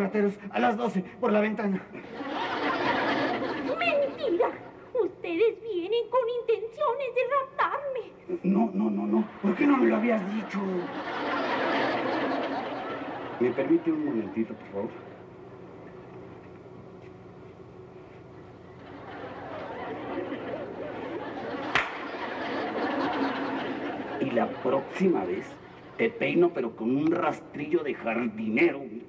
rateros a las 12 por la ventana. ¡Mentira! Ustedes vienen con intenciones de raptarme. No. ¿Por qué no me lo habías dicho? ¿Me permite un momentito, por favor? Y la próxima vez te peino, pero con un rastrillo de jardinero. Y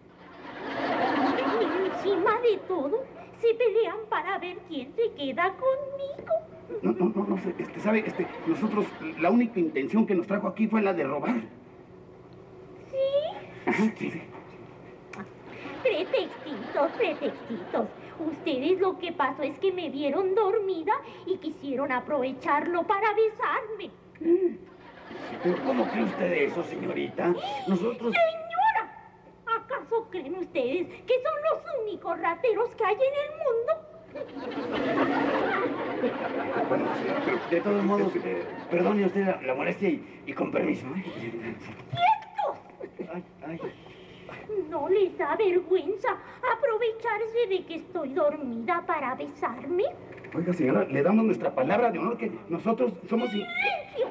encima de todo, se pelean para ver quién se queda conmigo. No sé, ¿sabe? Nosotros, la única intención que nos trajo aquí fue la de robar. ¿Sí? Ajá, sí. Pretextitos. Ustedes lo que pasó es que me vieron dormida y quisieron aprovecharlo para besarme. ¿Pero cómo cree usted eso, señorita? Nosotros... ¡Señora! ¿Acaso creen ustedes que son los únicos rateros que hay en el mundo? Bueno, señora, pero de todos modos, perdone usted la molestia y con permiso. ¡Quietos! Ay. ¿No les da vergüenza aprovecharse de que estoy dormida para besarme? Oiga, señora, le damos nuestra palabra de honor que nosotros somos... ¡Silencio!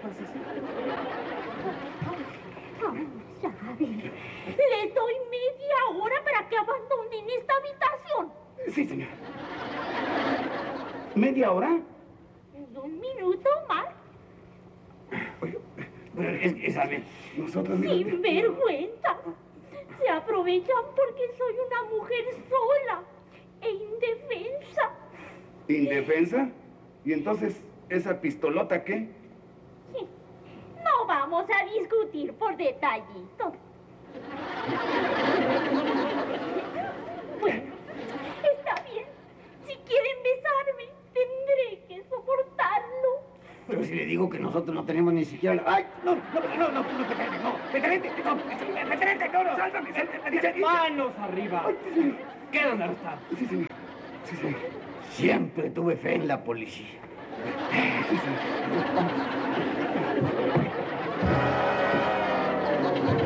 Vamos a ver. Les doy media hora para que abandonen esta habitación. Sí, señora. ¿Media hora? Un minuto más. Oiga, pero esa vez nosotros... Sin vergüenza. Se aprovechan porque soy una mujer sola e indefensa. ¿Indefensa? ¿Y entonces esa pistolota qué? Sí. No vamos a discutir por detallitos. Bueno, está bien. Si quieren besarme, tendré que soportarlo. Pero si le digo que nosotros no tenemos ni siquiera la... ¡Ay! No, ¡Petarete, no! ¡Sálvame! ¡Manos arriba! Quedan arrestados. Sí, señor. Siempre tuve fe en la policía. Sí, señor.